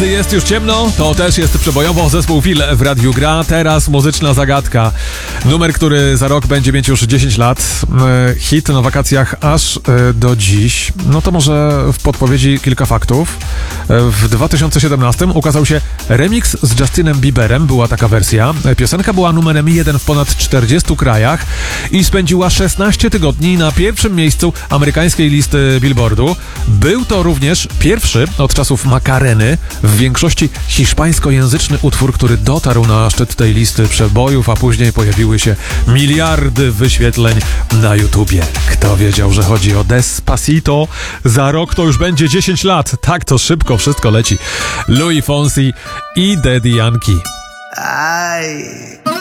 Gdy jest już ciemno, to też jest przebojowo. Zespół Feel w radiu gra. Teraz muzyczna zagadka. Numer, który za rok będzie mieć już 10 lat. Hit na wakacjach aż do dziś. No to może w podpowiedzi kilka faktów. W 2017 ukazał się remix z Justinem Bieberem. Była taka wersja. Piosenka była numerem 1 w ponad 40 krajach i spędziła 16 tygodni na pierwszym miejscu amerykańskiej listy Billboardu. Był to również pierwszy od czasów Macareny w większości hiszpańskojęzyczny utwór, który dotarł na szczyt tej listy przebojów, a później pojawiły się miliardy wyświetleń na YouTubie. Kto wiedział, że chodzi o Despacito? Za rok to już będzie 10 lat. Tak to szybko wszystko leci. Luis Fonsi i Daddy Yankee. Ay.